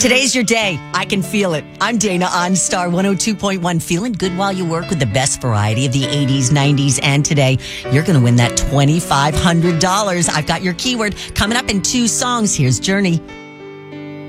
Today's your day. I can feel it. I'm Dana on Star 102.1. Feeling good while you work with the best variety of the 80s, 90s, and today. You're going to win that $2,500. I've got your keyword coming up in 2 songs. Here's Journey.